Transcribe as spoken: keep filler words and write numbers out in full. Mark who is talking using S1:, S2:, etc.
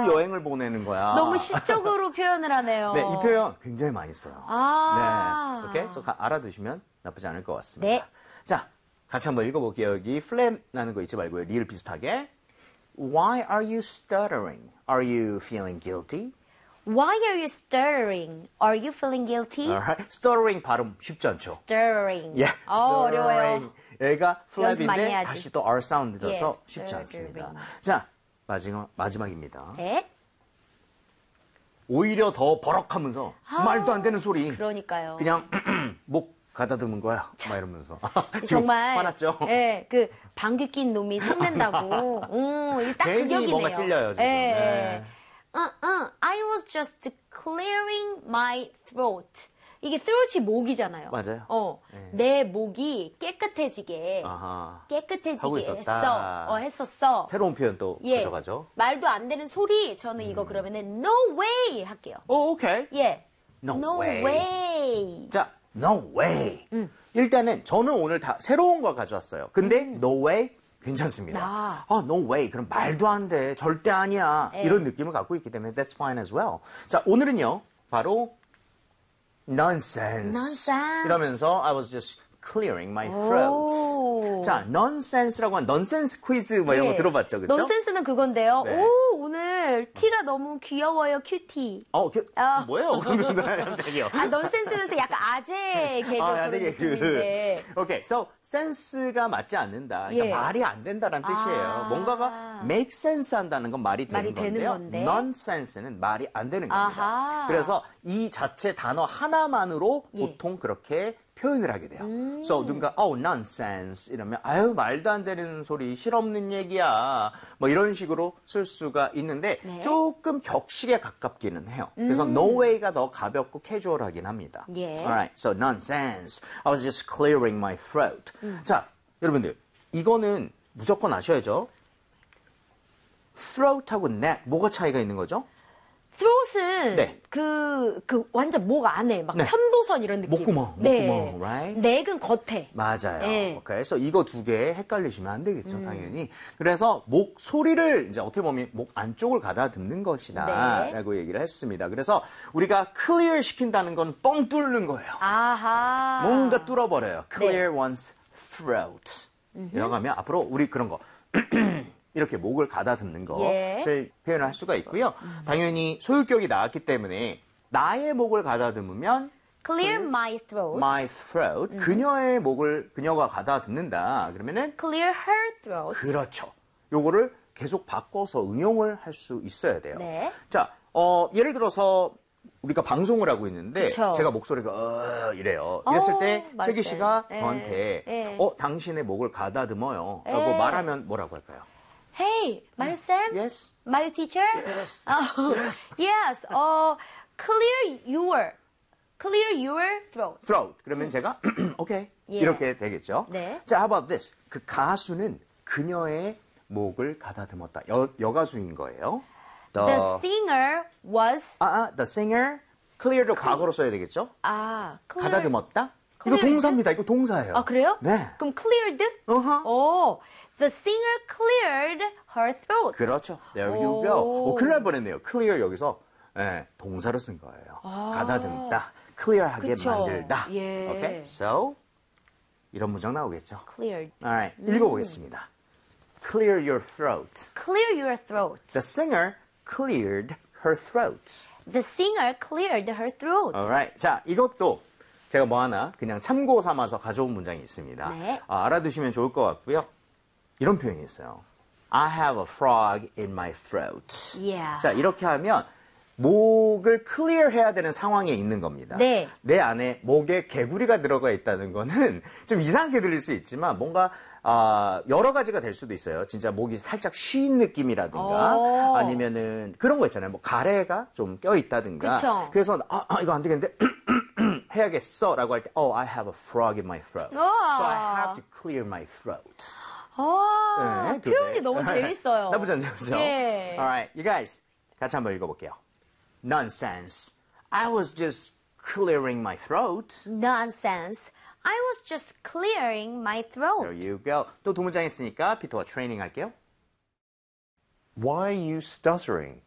S1: 여행을 보내는 거야.
S2: 너무 시적으로 표현을 하네요.
S1: 네, 이 표현 굉장히 많이 써요.
S2: 아.
S1: 네, 오케이, so 알아두시면 나쁘지 않을 것 같습니다.
S2: 네.
S1: 자, 같이 한번 읽어볼게요. 여기 플랩 나는 거 잊지 말고요. 리을 비슷하게. Why are you stuttering? Are you feeling guilty?
S2: Why are you stuttering? Are you feeling guilty?
S1: Alright. Stuttering 발음 쉽지 않죠?
S2: Stuttering.
S1: Yeah,
S2: 어, 어려워요.
S1: 여기가
S2: 연습 많이
S1: 플랩인데
S2: 해야지.
S1: 다시 또 R 사운드 들어서
S2: Yes,
S1: 쉽지
S2: stuttering.
S1: 않습니다. 자, 마지막, 마지막입니다.
S2: 네.
S1: 오히려 더 버럭하면서
S2: 아,
S1: 말도 안 되는 소리.
S2: 그러니까요.
S1: 그냥 목 가다듬은 거야. 막 이러면서. 지금
S2: 정말
S1: 화났죠?
S2: 예, 그 방귀 낀 놈이 성낸다고. 음, 이게 딱
S1: 괜히
S2: 그격이네요.
S1: 뭔가 찔려요, 지금.
S2: 예.
S1: 네.
S2: 어, 어, I was just clearing my throat. 이게 throat이 목이잖아요.
S1: 맞아요.
S2: 어,
S1: 네.
S2: 내 목이 깨끗해지게
S1: 아하.
S2: 깨끗해지게
S1: 하고 있었다.
S2: 했어. 어, 했었어.
S1: 새로운 표현 또
S2: 예.
S1: 가져가죠.
S2: 말도 안 되는 소리. 저는 이거 그러면은 no way 할게요.
S1: 오, 오케이.
S2: 예.
S1: No way.
S2: way.
S1: 자, no way. 일단은 저는 오늘 다 새로운 걸 가져왔어요. 근데 no way 괜찮습니다.
S2: 아.
S1: 아, no way. 그럼 말도 안 돼. 절대 아니야.
S2: 네.
S1: 이런 느낌을 갖고 있기 때문에 that's fine as well. 자, 오늘은요. 바로 nonsense.
S2: Nonsense.
S1: 이러면서 I was just clearing my throat.
S2: 오.
S1: 자, nonsense라고 한 nonsense 퀴즈 뭐 이런 거 들어봤죠, 그렇죠?
S2: 넌센스는 그건데요.
S1: 네.
S2: 오, 오늘 티가 너무 귀여워요, 큐티.
S1: 어, 그,
S2: 아.
S1: 뭐예요? 그러면 갑자기요.
S2: 아, 넌센스면서 약간 아재 개그
S1: 아,
S2: 그런
S1: 아재 개그.
S2: 느낌인데.
S1: 오케이, so sense가 맞지 않는다. 그러니까
S2: 예.
S1: 말이 안 된다는 뜻이에요.
S2: 아.
S1: 뭔가가 make sense 한다는 건 말이 되는
S2: 말이 되는
S1: 건데요.
S2: 건데.
S1: nonsense는 말이 안 되는 겁니다.
S2: 아하.
S1: 그래서 이 자체 단어 하나만으로
S2: 예.
S1: 보통 그렇게 표현을 하게 돼요.
S2: 음.
S1: So 누군가 oh nonsense 이러면 아유 말도 안 되는 소리 실없는 얘기야 뭐 이런 식으로 쓸 수가 있는데
S2: 네.
S1: 조금 격식에 가깝기는 해요. 그래서
S2: 음.
S1: no way가 더 가볍고 캐주얼하긴 합니다.
S2: 예.
S1: Alright, so nonsense. I was just clearing my throat.
S2: 음.
S1: 자, 여러분들 이거는 무조건 아셔야죠. throat하고 neck 뭐가 차이가 있는 거죠?
S2: throat은
S1: 네.
S2: 그, 그 완전 목 안에 막
S1: 네.
S2: 편도선 이런 느낌.
S1: 목구멍,
S2: 네.
S1: 목구멍, right?
S2: neck은 겉에.
S1: 맞아요.
S2: 네.
S1: 그래서 이거 두 개 헷갈리시면 안
S2: 음.
S1: 되겠죠, 당연히. 그래서 목 소리를 이제 어떻게 보면 목 안쪽을 가다듬는 것이다.
S2: 네.
S1: 라고 얘기를 했습니다. 그래서 우리가 clear 시킨다는 건 뻥 뚫는 거예요.
S2: 아하.
S1: 뭔가 뚫어버려요. clear
S2: 네.
S1: one's throat. 이라고 하면 앞으로 우리 그런 거 이렇게 목을 가다듬는 것을
S2: 예.
S1: 표현을 할 수가 있고요. 당연히 소유격이 나왔기 때문에 나의 목을 가다듬으면
S2: clear my throat.
S1: my throat. 그녀의 목을 그녀가 가다듬는다. 그러면은
S2: clear her throat.
S1: 그렇죠. 요거를 계속 바꿔서 응용을 할 수 있어야 돼요.
S2: 네.
S1: 자, 어, 예를 들어서 우리가 방송을 하고 있는데
S2: 그쵸.
S1: 제가 목소리가 어, 이래요. 이랬을
S2: 어,
S1: 때
S2: 맞아요.
S1: 슬기 씨가
S2: 네.
S1: 저한테
S2: 네.
S1: 어, 당신의 목을 가다듬어요. 라고
S2: 네.
S1: 말하면 뭐라고 할까요?
S2: Hey, my Sam?
S1: Yes.
S2: My teacher?
S1: Yes.
S2: Oh, yes. 어, clear your, clear your throat.
S1: throat. 그러면 제가 오케이.
S2: 예.
S1: 이렇게 되겠죠.
S2: 네.
S1: 자, how about this? 그 가수는 그녀의 목을 가다듬었다. 여, 여가수인 거예요.
S2: The singer was,
S1: 아, 아, the singer. clear도 과거로 써야 되겠죠?
S2: 아, clear.
S1: 가다듬었다? 이거
S2: cleared?
S1: 동사입니다. 이거 동사예요.
S2: 아, 그래요?
S1: 네.
S2: 그럼 cleared?
S1: 어허.
S2: 오, the singer cleared her throat.
S1: 그렇죠. There you
S2: 오.
S1: go. 오, 큰일 날 뻔했네요. clear 여기서 예, 동사로 쓴 거예요.
S2: 아.
S1: 가다듬다. clear하게
S2: 그쵸.
S1: 만들다.
S2: 예.
S1: Okay? So, 이런 문장 나오겠죠.
S2: cleared.
S1: Alright, 읽어보겠습니다. Clear your throat.
S2: Clear your throat.
S1: The singer cleared her throat.
S2: The singer cleared her throat.
S1: Alright. 자, 이것도 제가 뭐 하나 그냥 참고 삼아서 가져온 문장이 있습니다.
S2: 네.
S1: 아, 알아두시면 좋을 것 같고요. 이런 표현이 있어요. I have a frog in my throat.
S2: Yeah.
S1: 자, 이렇게 하면 목을 클리어 해야 되는 상황에 있는 겁니다.
S2: 네.
S1: 내 안에 목에 개구리가 들어가 있다는 거는 좀 이상하게 들릴 수 있지만 뭔가 아, 여러 가지가 될 수도 있어요. 진짜 목이 살짝 쉰 느낌이라든가
S2: 오.
S1: 아니면은 그런 거 있잖아요. 뭐 가래가 좀 껴 있다든가.
S2: 그쵸.
S1: 그래서 아, 아, 이거 안 되겠는데 해야겠어라고 할 때 Oh, I have a frog in my throat.
S2: 우와.
S1: So I have to clear my throat.
S2: 아,
S1: 네, 두
S2: 표현이
S1: 개.
S2: 너무 재밌어요.
S1: 나쁘지 않죠? 그죠?
S2: 예.
S1: Alright, you guys 같이 한번 읽어볼게요. Nonsense. I was just clearing my throat.
S2: Nonsense. I was just clearing my
S1: There
S2: throat.
S1: you go. 또 두 문장 있으니까 피터와 트레이닝 할게요.
S3: Why are you stuttering?